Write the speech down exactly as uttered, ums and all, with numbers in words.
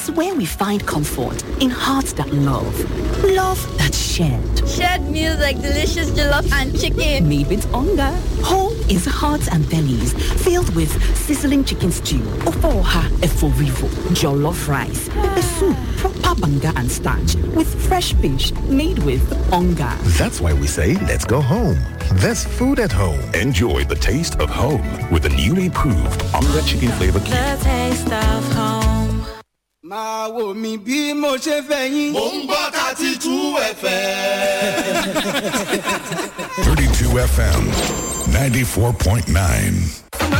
is where we find comfort in hearts that love. Love that's shared. Shared meals like delicious jollof and chicken. Made with hunger. Home is hearts and bellies filled with sizzling chicken stew, ofoha eforivo, jollof rice, pepper soup, proper banga and starch with fresh fish made with hunger. That's why we say let's go home. There's food at home. Enjoy the taste of home with the newly proved Onga Chicken Flavor Cube. The taste of home. Máa wò mí bí mo ṣe fẹ́ yín. Mo ń gbọ́ thirty-two F M. thirty-two F M, ninety-four point nine.